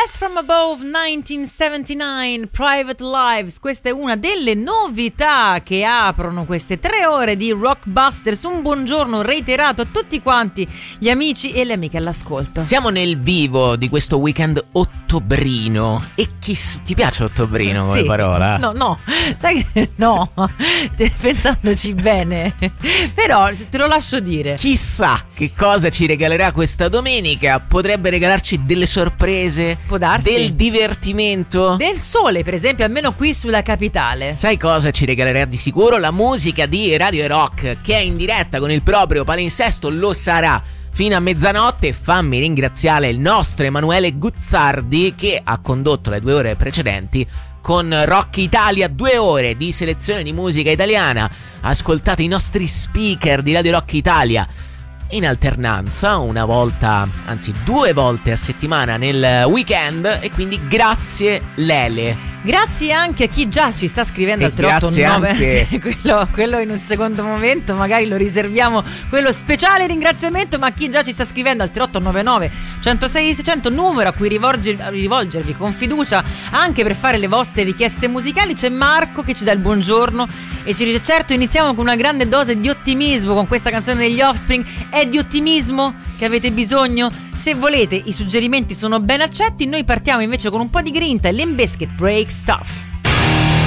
Death from Above 1979, Private Lives. Questa è una delle novità che aprono queste 3 ore di Rockbusters. Un buongiorno reiterato a tutti quanti gli amici e le amiche all'ascolto. Siamo nel vivo di questo weekend ottobrino. E ti piace ottobrino come parola? No, sai che no, pensandoci bene, però te lo lascio dire. Chissà che cosa ci regalerà questa domenica. Potrebbe regalarci delle sorprese, può darsi, del divertimento, del sole, per esempio, almeno qui sulla capitale. Sai cosa ci regalerà di sicuro? La musica di Radio Rock, che è in diretta con il proprio palinsesto, lo sarà fino a mezzanotte. Fammi ringraziare il nostro Emanuele Guzzardi, che ha condotto le 2 ore precedenti con Rock Italia, 2 ore di selezione di musica italiana. Ascoltate i nostri speaker di Radio Rock Italia in alternanza, una volta, anzi 2 volte a settimana nel weekend. E quindi grazie Lele. Grazie anche a chi già ci sta scrivendo e al 389 anche... quello in un secondo momento, magari lo riserviamo, quello speciale ringraziamento, ma chi già ci sta scrivendo al 3899 106 600, numero a cui rivolgervi con fiducia anche per fare le vostre richieste musicali. C'è Marco che ci dà il buongiorno e ci dice: certo, iniziamo con una grande dose di ottimismo con questa canzone degli Offspring. È di ottimismo che avete bisogno? Se volete, i suggerimenti sono ben accetti. Noi partiamo invece con un po' di grinta e Limp Bizkit, Break Stuff.